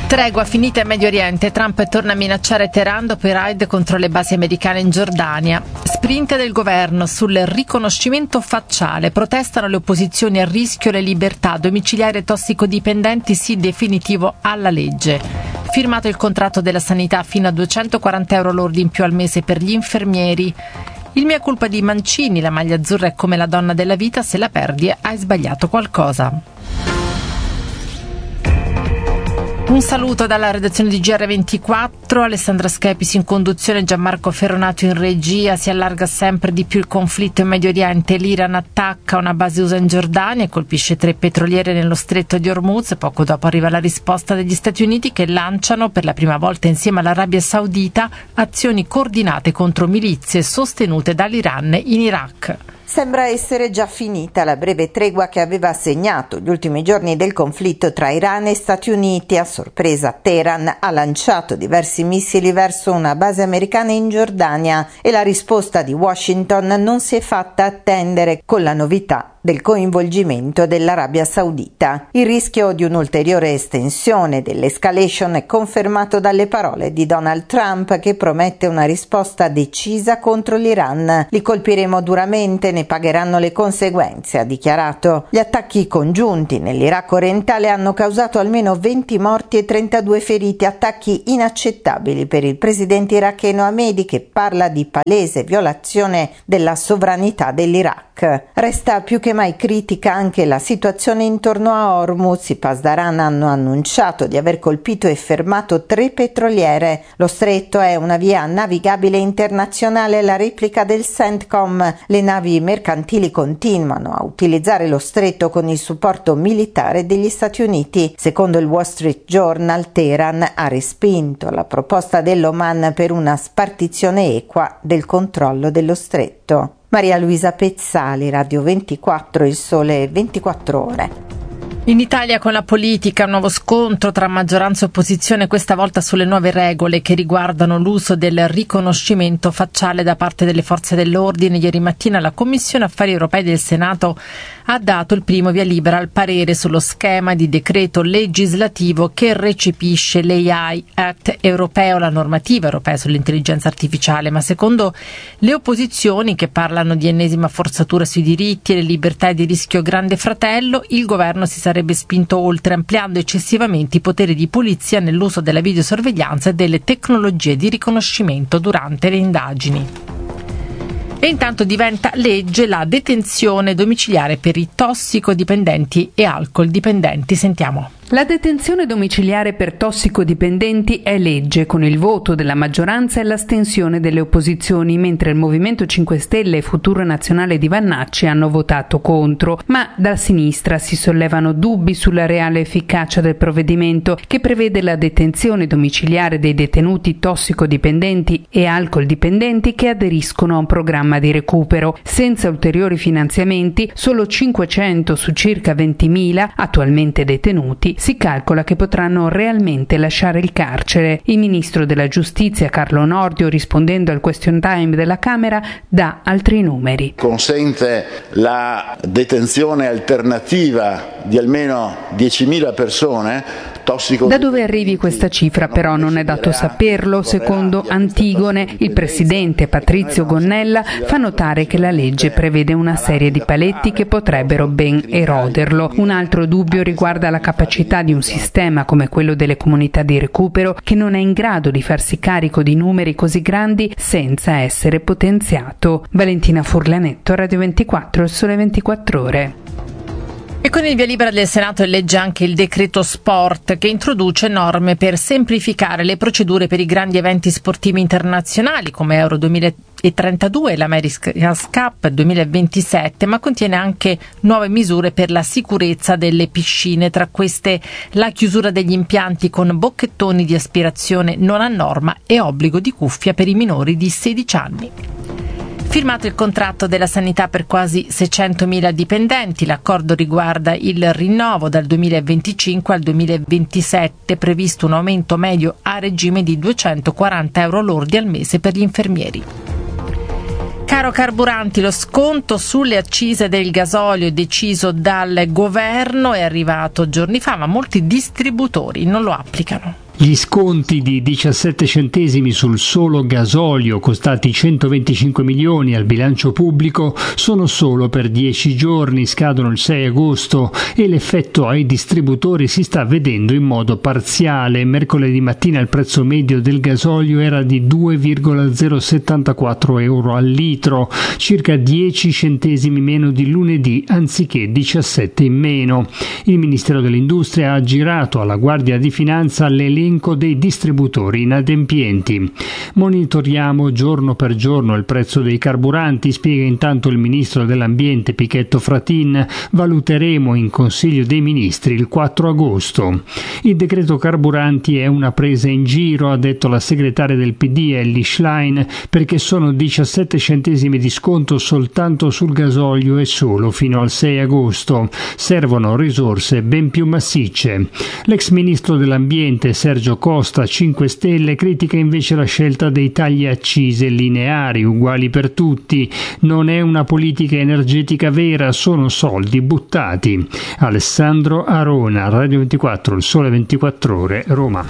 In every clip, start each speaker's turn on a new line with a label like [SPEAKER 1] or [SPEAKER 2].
[SPEAKER 1] Tregua finita in Medio Oriente, Trump torna a minacciare Teheran dopo i raid contro le basi americane in Giordania. Sprint del governo sul riconoscimento facciale, protestano le opposizioni, a rischio le libertà, domiciliari e tossicodipendenti, sì definitivo alla legge. Firmato il contratto della sanità fino a 240 euro lordi in più al mese per gli infermieri. Il mea culpa di Mancini, la maglia azzurra è come la donna della vita, se la perdi hai sbagliato qualcosa. Un saluto dalla redazione di GR24, Alessandra Schepisi in conduzione, Gianmarco Ferronato in regia. Si allarga sempre di più il conflitto in Medio Oriente. L'Iran attacca una base USA in Giordania e colpisce 3 petroliere nello stretto di Hormuz. Poco dopo arriva la risposta degli Stati Uniti, che lanciano per la prima volta insieme all'Arabia Saudita azioni coordinate contro milizie sostenute dall'Iran in Iraq.
[SPEAKER 2] Sembra essere già finita la breve tregua che aveva segnato gli ultimi giorni del conflitto tra Iran e Stati Uniti. A sorpresa, Teheran ha lanciato diversi missili verso una base americana in Giordania e la risposta di Washington non si è fatta attendere, con la novità del coinvolgimento dell'Arabia Saudita. Il rischio di un'ulteriore estensione dell'escalation è confermato dalle parole di Donald Trump, che promette una risposta decisa contro l'Iran. Li colpiremo duramente, ne pagheranno le conseguenze, ha dichiarato. Gli attacchi congiunti nell'Iraq orientale hanno causato almeno 20 morti e 32 feriti, attacchi inaccettabili per il presidente iracheno Hamedi, che parla di palese violazione della sovranità dell'Iraq. Resta più che mai critica anche la situazione intorno a Hormuz. I Pasdaran hanno annunciato di aver colpito e fermato 3 petroliere. Lo stretto è una via navigabile internazionale, la replica del CENTCOM. Le navi mercantili continuano a utilizzare lo stretto con il supporto militare degli Stati Uniti. Secondo il Wall Street Journal, Teheran ha respinto la proposta dell'Oman per una spartizione equa del controllo dello stretto. Maria Luisa Pezzali, Radio 24, Il Sole 24 Ore.
[SPEAKER 1] In Italia con la politica un nuovo scontro tra maggioranza e opposizione, questa volta sulle nuove regole che riguardano l'uso del riconoscimento facciale da parte delle forze dell'ordine. Ieri mattina la Commissione Affari Europei del Senato ha dato il primo via libera al parere sullo schema di decreto legislativo che recepisce l'AI Act europeo, la normativa europea sull'intelligenza artificiale, ma secondo le opposizioni, che parlano di ennesima forzatura sui diritti e le libertà e di rischio grande fratello, il governo si sarebbe spinto oltre, ampliando eccessivamente i poteri di polizia nell'uso della videosorveglianza e delle tecnologie di riconoscimento durante le indagini. E intanto diventa legge la detenzione domiciliare per i tossicodipendenti e alcol dipendenti. Sentiamo.
[SPEAKER 3] La detenzione domiciliare per tossicodipendenti è legge, con il voto della maggioranza e l'astensione delle opposizioni, mentre il Movimento 5 Stelle e Futuro Nazionale di Vannacci hanno votato contro. Ma da sinistra si sollevano dubbi sulla reale efficacia del provvedimento, che prevede la detenzione domiciliare dei detenuti tossicodipendenti e alcol dipendenti che aderiscono a un programma di recupero. Senza ulteriori finanziamenti, solo 500 su circa 20.000 attualmente detenuti si calcola che potranno realmente lasciare il carcere. Il ministro della Giustizia Carlo Nordio, rispondendo al question time della Camera, dà altri numeri.
[SPEAKER 4] Consente la detenzione alternativa di almeno 10.000 persone.
[SPEAKER 3] Da dove arrivi questa cifra però non è dato saperlo. Secondo Antigone, il presidente Patrizio Gonnella fa notare che la legge prevede una serie di paletti che potrebbero ben eroderlo. Un altro dubbio riguarda la capacità di un sistema come quello delle comunità di recupero, che non è in grado di farsi carico di numeri così grandi senza essere potenziato. Valentina Furlanetto, Radio 24, Il Sole 24 Ore.
[SPEAKER 1] E con il via libera del Senato è legge anche il decreto sport, che introduce norme per semplificare le procedure per i grandi eventi sportivi internazionali come Euro 2032 e l'America's Cup 2027, ma contiene anche nuove misure per la sicurezza delle piscine. Tra queste la chiusura degli impianti con bocchettoni di aspirazione non a norma e obbligo di cuffia per i minori di 16 anni. Firmato il contratto della sanità per quasi 600.000 dipendenti, l'accordo riguarda il rinnovo dal 2025 al 2027, previsto un aumento medio a regime di 240 euro lordi al mese per gli infermieri. Caro carburanti, lo sconto sulle accise del gasolio deciso dal governo è arrivato giorni fa, ma molti distributori non lo applicano.
[SPEAKER 5] Gli sconti di 17 centesimi sul solo gasolio, costati 125 milioni al bilancio pubblico, sono solo per 10 giorni, scadono il 6 agosto e l'effetto ai distributori si sta vedendo in modo parziale. Mercoledì mattina il prezzo medio del gasolio era di 2,074 euro al litro, circa 10 centesimi meno di lunedì anziché 17 in meno. Il Ministero dell'Industria ha aggirato alla Guardia di Finanza l'elenco dei distributori inadempienti. Monitoriamo giorno per giorno il prezzo dei carburanti, spiega intanto il ministro dell'Ambiente Pichetto Fratin. Valuteremo in Consiglio dei Ministri il 4 agosto. Il decreto carburanti è una presa in giro, ha detto la segretaria del PD Elly Schlein, perché sono 17 centesimi di sconto soltanto sul gasolio e solo fino al 6 agosto. Servono risorse ben più massicce. L'ex ministro dell'Ambiente Sergio Costa, 5 Stelle, critica invece la scelta dei tagli accise lineari, uguali per tutti. Non è una politica energetica vera, sono soldi buttati. Alessandro Arona, Radio 24, Il Sole 24 Ore, Roma.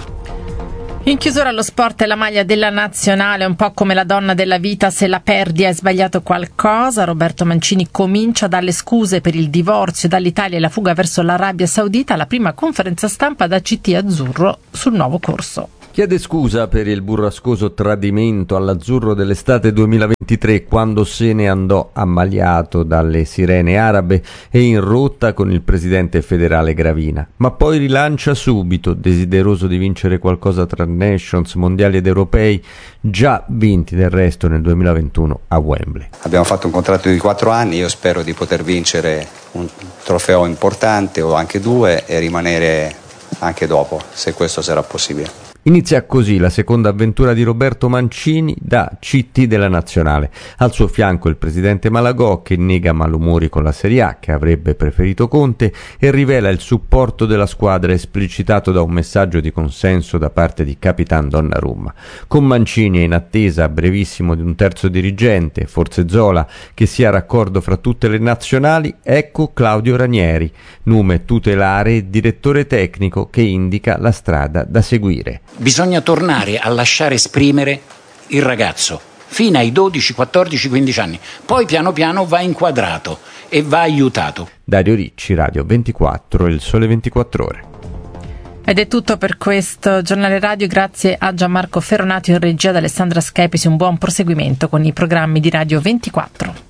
[SPEAKER 1] In chiusura allo sport, la maglia della nazionale, un po' come la donna della vita, se la perdi hai sbagliato qualcosa. Roberto Mancini comincia dalle scuse per il divorzio dall'Italia e la fuga verso l'Arabia Saudita, la prima conferenza stampa da CT azzurro sul nuovo corso.
[SPEAKER 6] Chiede scusa per il burrascoso tradimento all'azzurro dell'estate 2023, quando se ne andò ammaliato dalle sirene arabe e in rotta con il presidente federale Gravina, ma poi rilancia subito, desideroso di vincere qualcosa tra Nations, mondiali ed europei, già vinti del resto nel 2021 a Wembley.
[SPEAKER 7] Abbiamo fatto un contratto di 4 anni, io spero di poter vincere un trofeo importante o anche 2 e rimanere anche dopo, se questo sarà possibile.
[SPEAKER 6] Inizia così la seconda avventura di Roberto Mancini da CT della Nazionale. Al suo fianco il presidente Malagò, che nega malumori con la Serie A, che avrebbe preferito Conte, e rivela il supporto della squadra esplicitato da un messaggio di consenso da parte di Capitan Donnarumma. Con Mancini è in attesa a brevissimo di un terzo dirigente, forse Zola, che sia raccordo fra tutte le nazionali. Ecco Claudio Ranieri, nome tutelare e direttore tecnico, che indica la strada da seguire.
[SPEAKER 8] Bisogna tornare a lasciare esprimere il ragazzo fino ai 12, 14, 15 anni, poi piano piano va inquadrato e va aiutato.
[SPEAKER 6] Dario Ricci, Radio 24, Il Sole 24 Ore.
[SPEAKER 1] Ed è tutto per questo giornale radio, grazie a Gianmarco Ferronato in regia, ad Alessandra Schepisi. Un buon proseguimento con i programmi di Radio 24.